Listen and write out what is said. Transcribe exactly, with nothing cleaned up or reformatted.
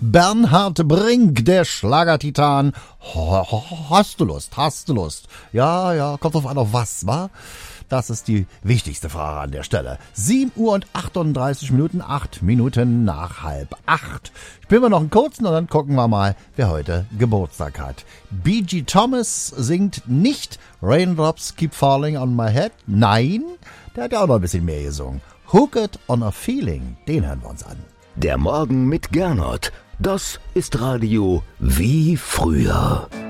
Bernhard Brink, der Schlagertitan. Hast du Lust? Hast du Lust? Ja, ja, kommt drauf an, auf was, wa? Das ist die wichtigste Frage an der Stelle. sieben Uhr und achtunddreißig Minuten, acht Minuten nach halb acht. Spielen wir noch einen kurzen und dann gucken wir mal, wer heute Geburtstag hat. B G Thomas singt nicht Raindrops Keep Falling on My Head. Nein, der hat ja auch noch ein bisschen mehr gesungen. Hooked on a Feeling, den hören wir uns an. Der Morgen mit Gernot, das ist Radio wie früher.